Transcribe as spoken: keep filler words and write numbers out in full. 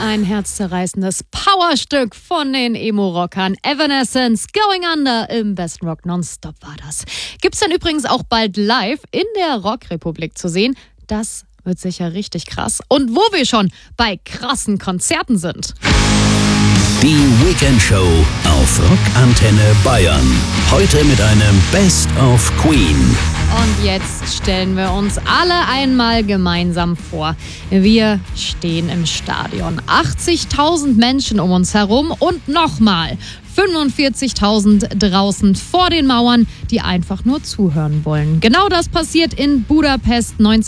Ein herzzerreißendes Powerstück von den Emo-Rockern Evanescence, Going Under im Best Rock Nonstop war das. Gibt's dann übrigens auch bald live in der Rockrepublik zu sehen. Das wird sicher richtig krass. Und wo wir schon bei krassen Konzerten sind. Die Weekend Show auf Rockantenne Bayern. Heute mit einem Best of Queen. Und jetzt stellen wir uns alle einmal gemeinsam vor. Wir stehen im Stadion. achtzigtausend Menschen um uns herum und nochmal fünfundvierzigtausend draußen vor den Mauern, die einfach nur zuhören wollen. Genau das passiert in Budapest